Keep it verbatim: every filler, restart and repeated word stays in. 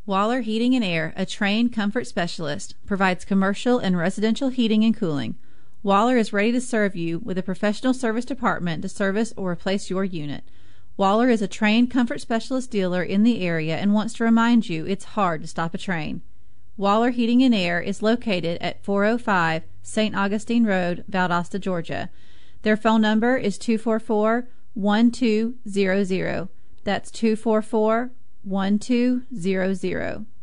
Waller Heating and Air, a trained comfort specialist, provides commercial and residential heating and cooling. Waller is ready to serve you with a professional service department to service or replace your unit. Waller is a trained comfort specialist dealer in the area and wants to remind you it's hard to stop a train. Waller Heating and Air is located at four oh five Saint Augustine Road, Valdosta, Georgia. Their phone number is two four four, one two zero zero. That's two four four, one two zero zero.